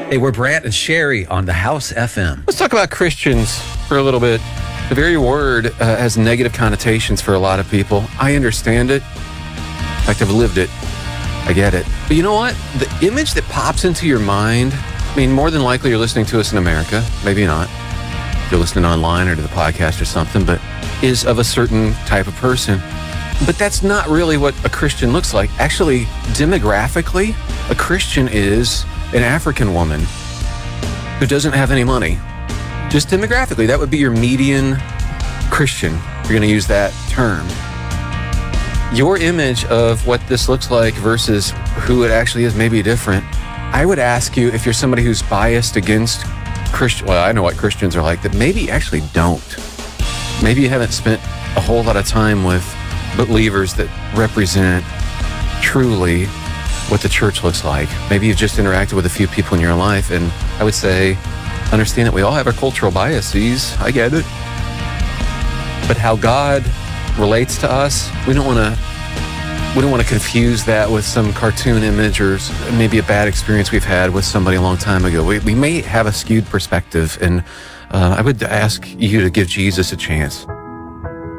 Hey, we're Brant and Sherry on the House FM. Let's talk about Christians for a little bit. The very word has negative connotations for a lot of people. I understand it. In fact, I've lived it. I get it. But you know what? The image that pops into your mind, I mean, more than likely you're listening to us in America. Maybe not. If you're listening online or to the podcast or something, but is of a certain type of person. But that's not really what a Christian looks like. Actually, demographically, a Christian is an African woman who doesn't have any money. Just demographically, that would be your median Christian. You're going to use that term. Your image of what this looks like versus who it actually is may be different. I would ask you, if you're somebody who's biased against Christian, well, I know what Christians are like, that maybe actually don't. Maybe you haven't spent a whole lot of time with believers that represent truly what the church looks like. Maybe you've just interacted with a few people in your life, and I would say, understand that we all have our cultural biases. I get it. But how God relates to us, we don't want to confuse that with some cartoon image or maybe a bad experience we've had with somebody a long time ago. We may have a skewed perspective, and I would ask you to give Jesus a chance.